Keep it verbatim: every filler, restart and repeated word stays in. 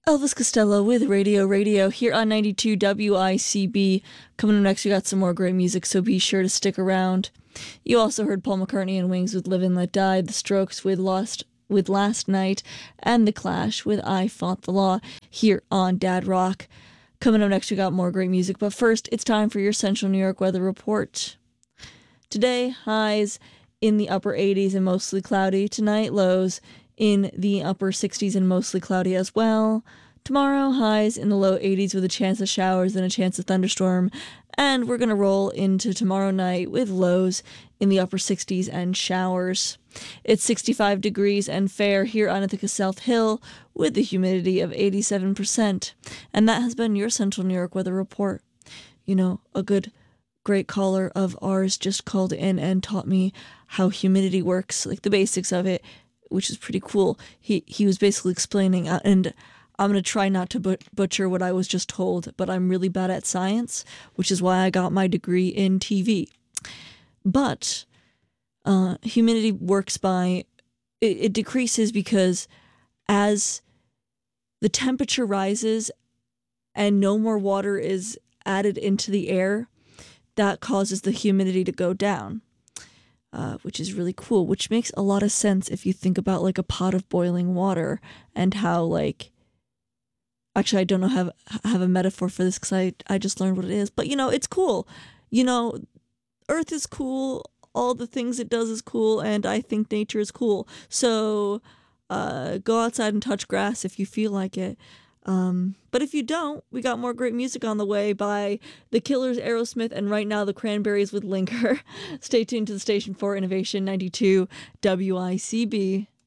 Elvis Costello with Radio Radio here on ninety-two W I C B. Coming up next, we got some more great music, so be sure to stick around. You also heard Paul McCartney and Wings with Live and Let Die, The Strokes with Lost with Last Night, and The Clash with I Fought the Law here on Dad Rock. Coming up next, we got more great music, but first, it's time for your Central New York weather report. Today, highs in the upper eighties and mostly cloudy. Tonight, lows in the upper sixties and mostly cloudy as well. Tomorrow, highs in the low eighties with a chance of showers and a chance of thunderstorm. And we're going to roll into tomorrow night with lows in the upper sixties and showers. It's sixty-five degrees and fair here on Ithaca South Hill with the humidity of eighty-seven percent. And that has been your Central New York weather report. You know, a good, great caller of ours just called in and taught me how humidity works, like the basics of it, which is pretty cool. He he was basically explaining, uh, and I'm going to try not to but- butcher what I was just told, but I'm really bad at science, which is why I got my degree in T V. But uh, humidity works by, it, it decreases because as the temperature rises and no more water is added into the air, that causes the humidity to go down. Uh, which is really cool, which makes a lot of sense if you think about like a pot of boiling water and how like, actually I don't know have have a metaphor for this because I, I just learned what it is, but you know, it's cool. You know, Earth is cool, all the things it does is cool, and I think nature is cool. So uh, go outside and touch grass if you feel like it. Um, but if you don't, we got more great music on the way by The Killers, Aerosmith, and right now the Cranberries with Linger. Stay tuned to the station for Innovation ninety-two W I C B.